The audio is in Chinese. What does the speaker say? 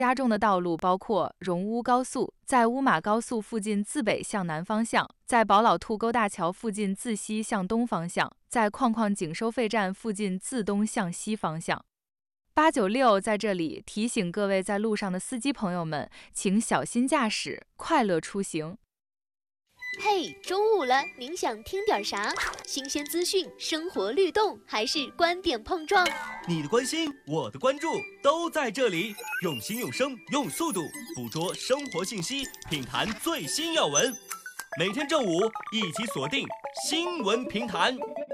加重的道路包括荣乌高速，在乌马高速附近自北向南方向，在宝老兔沟大桥附近自西向东方向，在矿矿井收费站附近自东向西方向。896在这里提醒各位在路上的司机朋友们，请小心驾驶，快乐出行。 嘿，中午了，您想听点啥？新鲜资讯、生活律动，还是观点碰撞？ 你的关心，我的关注，都在这里。用心用声用速度捕捉生活信息，品谈最新要闻。每天正午一起锁定新闻评谈。